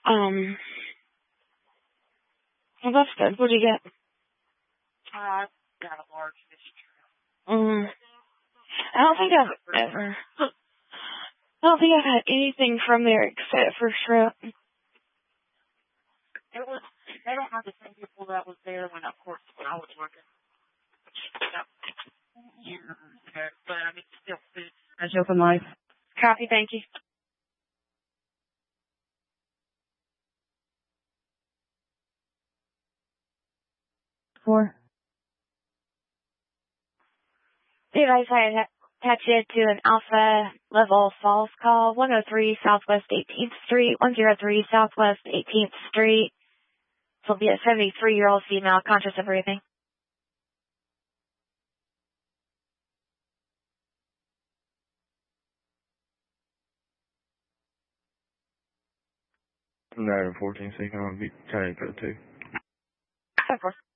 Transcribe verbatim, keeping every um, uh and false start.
Um, well, that's good. What did you get? I got a large fish trap. Mm. I don't think I've ever... I don't think I've had anything from there except for shrimp. It was, they don't have the same people that was there when, of course, when I was working. Years ago, but I mean, still food. As open life. Copy, thank you. Four. Hey, guys, I attach you to an Alpha Level Falls call, one oh three Southwest eighteenth Street, one oh three Southwest eighteenth Street. This will be a seventy-three-year-old female, conscious of breathing. nine fourteen, so you can be trying to go to. Of course.